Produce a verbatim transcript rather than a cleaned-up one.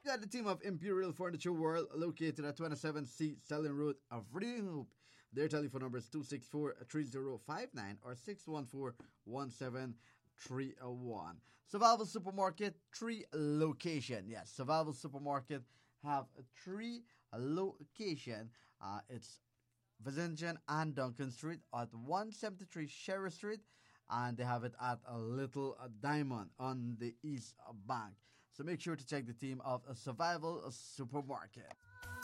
got the team of Imperial Furniture World located at twenty-seven C Selling Road of Reading Hope. Their telephone number is two six four, three zero five nine or six one four, one seven three one. Survival Supermarket, three location. Yes, Survival Supermarket have three location. Uh, it's Visinjan and Duncan Street at one seventy-three Sherry Street, and they have it at a Little Diamond on the East Bank. So make sure to check the team of a Survival Supermarket.